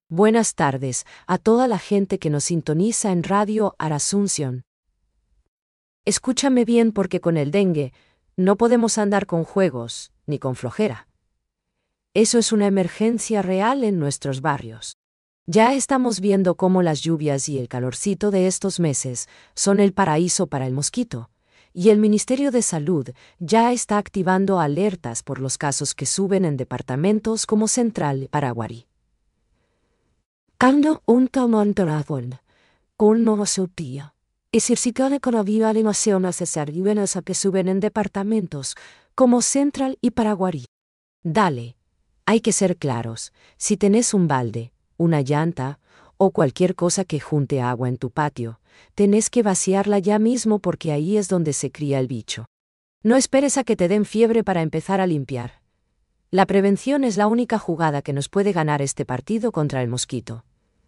Buenas tardes a toda la gente que nos sintoniza en Radio Asunción. Escúchame bien porque con el dengue no podemos andar con juegos ni con flojera. Eso es una emergencia real en nuestros barrios. Ya estamos viendo cómo las lluvias y el calorcito de estos meses son el paraíso para el mosquito, y el Ministerio de Salud ya está activando alertas por los casos que suben en departamentos como Central y Paraguarí. Cuando un tomontorazón, con novosopía, y circicale con la viva animación necesaria que suben en departamentos como Central y Paraguarí. Dale, hay que ser claros, si tenés un balde, una llanta, o cualquier cosa que junte agua en tu patio, tenés que vaciarla ya mismo porque ahí es donde se cría el bicho. No esperes a que te den fiebre para empezar a limpiar. La prevención es la única jugada que nos puede ganar este partido contra el mosquito.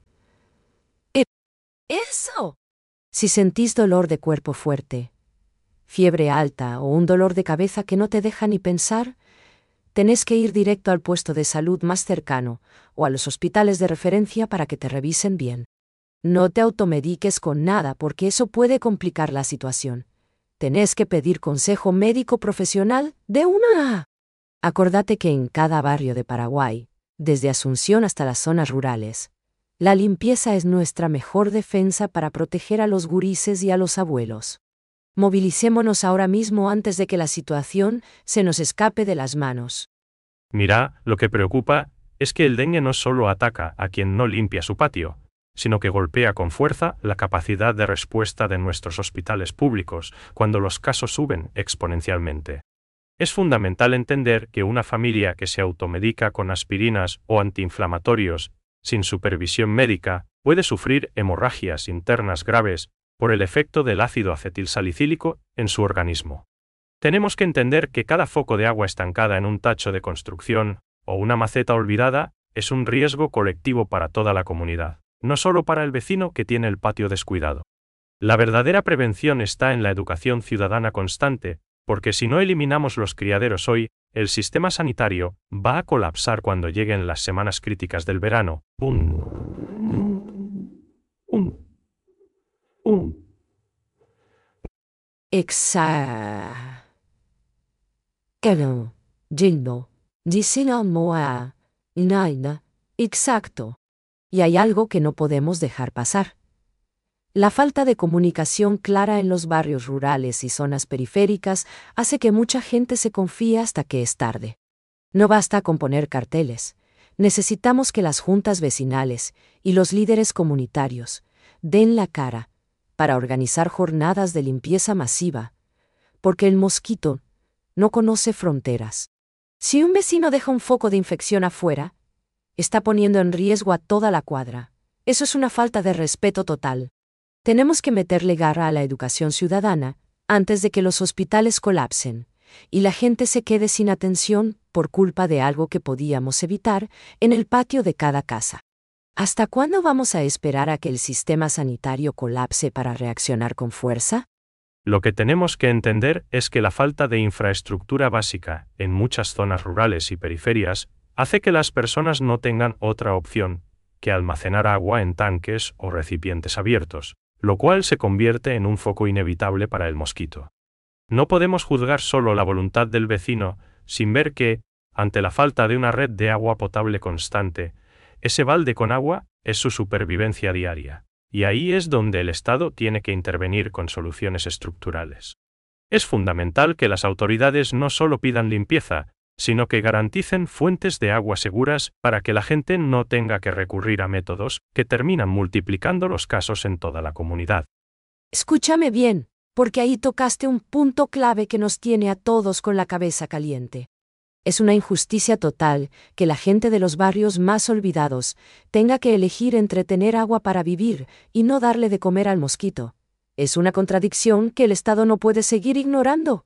¡Eso! Si sentís dolor de cuerpo fuerte, fiebre alta o un dolor de cabeza que no te deja ni pensar, tenés que ir directo al puesto de salud más cercano o a los hospitales de referencia para que te revisen bien. No te automediques con nada porque eso puede complicar la situación. Tenés que pedir consejo médico profesional de una. Acordate que en cada barrio de Paraguay, desde Asunción hasta las zonas rurales, la limpieza es nuestra mejor defensa para proteger a los gurises y a los abuelos. Movilicémonos ahora mismo antes de que la situación se nos escape de las manos. Mira, lo que preocupa es que el dengue no solo ataca a quien no limpia su patio, sino que golpea con fuerza la capacidad de respuesta de nuestros hospitales públicos cuando los casos suben exponencialmente. Es fundamental entender que una familia que se automedica con aspirinas o antiinflamatorios sin supervisión médica puede sufrir hemorragias internas graves por el efecto del ácido acetilsalicílico en su organismo. Tenemos que entender que cada foco de agua estancada en un tacho de construcción o una maceta olvidada es un riesgo colectivo para toda la comunidad, no solo para el vecino que tiene el patio descuidado. La verdadera prevención está en la educación ciudadana constante, porque si no eliminamos los criaderos hoy, el sistema sanitario va a colapsar cuando lleguen las semanas críticas del verano. Exacto. Y hay algo que no podemos dejar pasar. La falta de comunicación clara en los barrios rurales y zonas periféricas hace que mucha gente se confíe hasta que es tarde. No basta con poner carteles. Necesitamos que las juntas vecinales y los líderes comunitarios den la cara para organizar jornadas de limpieza masiva, porque el mosquito no conoce fronteras. Si un vecino deja un foco de infección afuera, está poniendo en riesgo a toda la cuadra. Eso es una falta de respeto total. Tenemos que meterle garra a la educación ciudadana antes de que los hospitales colapsen y la gente se quede sin atención por culpa de algo que podíamos evitar en el patio de cada casa. ¿Hasta cuándo vamos a esperar a que el sistema sanitario colapse para reaccionar con fuerza? Lo que tenemos que entender es que la falta de infraestructura básica en muchas zonas rurales y periferias hace que las personas no tengan otra opción que almacenar agua en tanques o recipientes abiertos, lo cual se convierte en un foco inevitable para el mosquito. No podemos juzgar solo la voluntad del vecino sin ver que, ante la falta de una red de agua potable constante, ese balde con agua es su supervivencia diaria, y ahí es donde el Estado tiene que intervenir con soluciones estructurales. Es fundamental que las autoridades no solo pidan limpieza, sino que garanticen fuentes de agua seguras para que la gente no tenga que recurrir a métodos que terminan multiplicando los casos en toda la comunidad. Escúchame bien, porque ahí tocaste un punto clave que nos tiene a todos con la cabeza caliente. Es una injusticia total que la gente de los barrios más olvidados tenga que elegir entre tener agua para vivir y no darle de comer al mosquito. Es una contradicción que el Estado no puede seguir ignorando.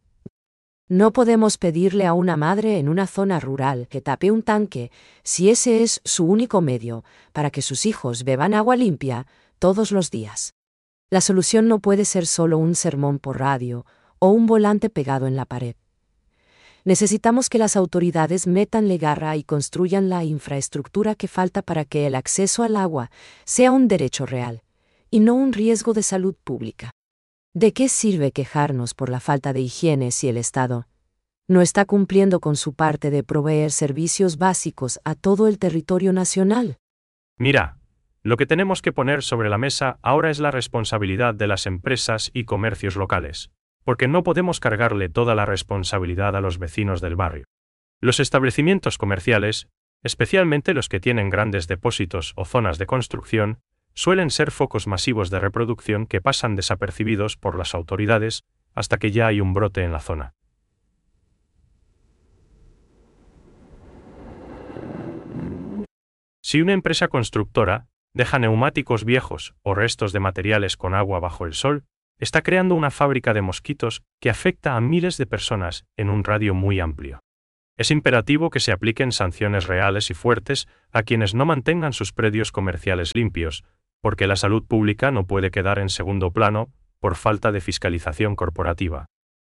No podemos pedirle a una madre en una zona rural que tape un tanque si ese es su único medio para que sus hijos beban agua limpia todos los días. La solución no puede ser solo un sermón por radio o un volante pegado en la pared. Necesitamos que las autoridades metan garra y construyan la infraestructura que falta para que el acceso al agua sea un derecho real, y no un riesgo de salud pública. ¿De qué sirve quejarnos por la falta de higiene si el Estado no está cumpliendo con su parte de proveer servicios básicos a todo el territorio nacional? Mira, lo que tenemos que poner sobre la mesa ahora es la responsabilidad de las empresas y comercios locales, porque no podemos cargarle toda la responsabilidad a los vecinos del barrio. Los establecimientos comerciales, especialmente los que tienen grandes depósitos o zonas de construcción, suelen ser focos masivos de reproducción que pasan desapercibidos por las autoridades hasta que ya hay un brote en la zona. Si una empresa constructora deja neumáticos viejos o restos de materiales con agua bajo el sol, está creando una fábrica de mosquitos que afecta a miles de personas en un radio muy amplio. Es imperativo que se apliquen sanciones reales y fuertes a quienes no mantengan sus predios comerciales limpios, porque la salud pública no puede quedar en segundo plano por falta de fiscalización corporativa.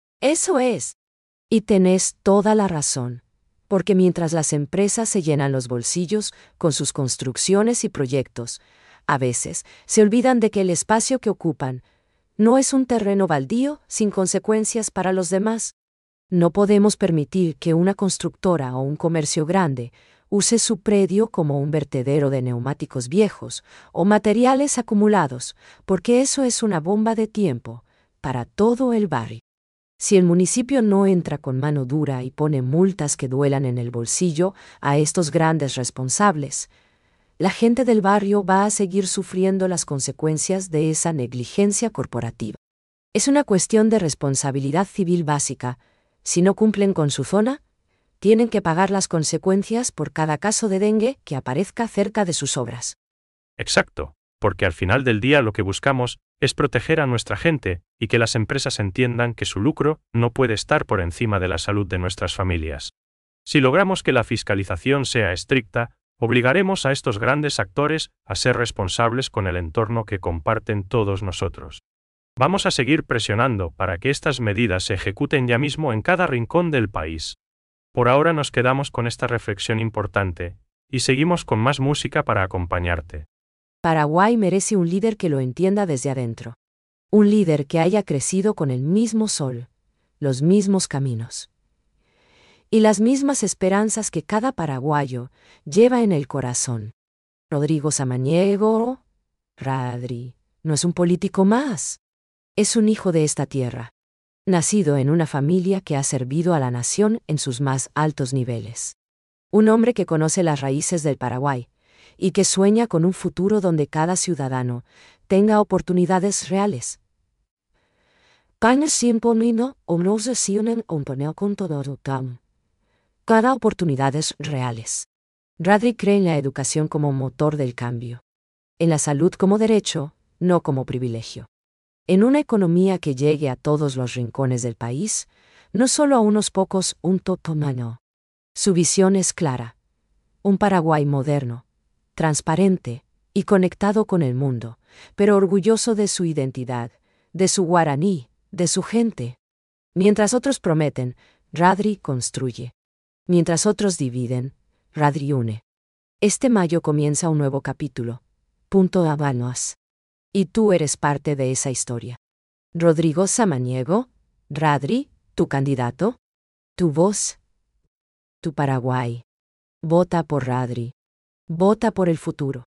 Eso es. Y tenés toda la razón, porque mientras las empresas se llenan los bolsillos con sus construcciones y proyectos, a veces se olvidan de que el espacio que ocupan no es un terreno baldío sin consecuencias para los demás. No podemos permitir que una constructora o un comercio grande use su predio como un vertedero de neumáticos viejos o materiales acumulados, porque eso es una bomba de tiempo para todo el barrio. Si el municipio no entra con mano dura y pone multas que duelan en el bolsillo a estos grandes responsables, la gente del barrio va a seguir sufriendo las consecuencias de esa negligencia corporativa. Es una cuestión de responsabilidad civil básica. Si no cumplen con su zona, tienen que pagar las consecuencias por cada caso de dengue que aparezca cerca de sus obras. Exacto, porque al final del día lo que buscamos es proteger a nuestra gente y que las empresas entiendan que su lucro no puede estar por encima de la salud de nuestras familias. Si logramos que la fiscalización sea estricta, obligaremos a estos grandes actores a ser responsables con el entorno que comparten todos nosotros. Vamos a seguir presionando para que estas medidas se ejecuten ya mismo en cada rincón del país. Por ahora nos quedamos con esta reflexión importante, y seguimos con más música para acompañarte. Paraguay merece un líder que lo entienda desde adentro. Un líder que haya crecido con el mismo sol, los mismos caminos y las mismas esperanzas que cada paraguayo lleva en el corazón. Rodrigo Samaniego, Radri, no es un político más. Es un hijo de esta tierra, nacido en una familia que ha servido a la nación en sus más altos niveles. Un hombre que conoce las raíces del Paraguay y que sueña con un futuro donde cada ciudadano tenga oportunidades reales. Cada oportunidades reales. Radri cree en la educación como motor del cambio, en la salud como derecho, no como privilegio. En una economía que llegue a todos los rincones del país, no solo a unos pocos, un totomano. Su visión es clara. Un Paraguay moderno, transparente y conectado con el mundo, pero orgulloso de su identidad, de su guaraní, de su gente. Mientras otros prometen, Radri construye. Mientras otros dividen, Radri une. Este mayo comienza un nuevo capítulo. Punto Habanos. Y tú eres parte de esa historia. Rodrigo Samaniego, Radri, tu candidato, tu voz, tu Paraguay. Vota por Radri. Vota por el futuro.